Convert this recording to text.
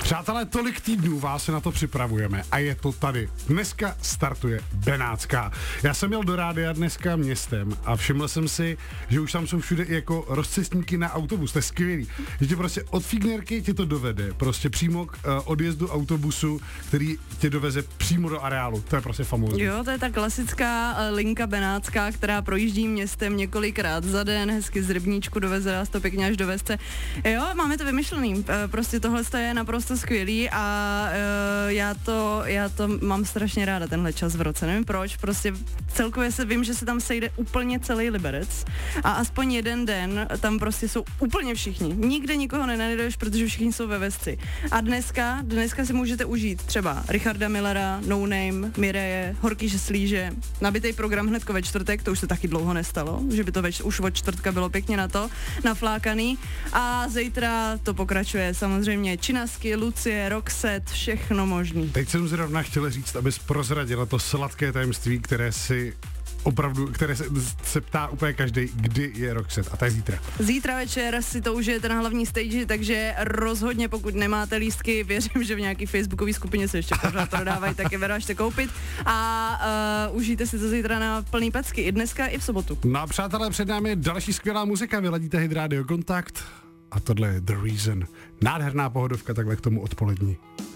Přátelé, tolik týdnů vás se na to připravujeme a je to tady. Dneska startuje Benátská. Já jsem jel do rádia dneska městem a všiml jsem si, že už tam jsou všude i jako rozcestníky na autobus. To je skvělý. Že tě prostě od Fignerky ti to dovede, prostě přímo k odjezdu autobusu, který tě doveze přímo do areálu. To je prostě famózní. Jo, to je ta klasická linka Benátská, která projíždí městem několikrát za den, hezky z Rybníčku doveze nás to pěkně až do Vesce. Jo, máme to vymyšlený. Prostě tohle je naprosto skvělý a já to mám strašně ráda, tenhle čas v roce. Nevím proč, prostě celkově se vím, že se tam sejde úplně celý Liberec a aspoň jeden den tam prostě jsou úplně všichni. Nikde nikoho nenajdeš, protože všichni jsou ve Vesci. A dneska si můžete užít třeba Richarda Millera, No Name, Mireje, Horký žeslíže, nabitej program hnedko ve čtvrtek, to už se taky dlouho nestalo, že by to už od čtvrtka bylo pěkně na to, naflákaný. A zítra to pokračuje samozřejmě Činasky, Lucie, Roxette, všechno možný. Teď jsem zrovna chtěl říct, abys prozradila to sladké tajemství, které se ptá úplně každý, kdy je Roxette, a to je zítra. Zítra večer si to užijete na hlavní stage, takže rozhodně, pokud nemáte lístky, věřím, že v nějaký facebookové skupině se ještě pořád prodávají, tak je vyražte koupit a užijte si to zítra na plný pecky, i dneska, i v sobotu. No a přátelé, před námi je další skvělá muzika, vyladíte Hit Radio Kontakt a tohle je The Reason. Nádherná pohodovka takhle k tomu odpolední.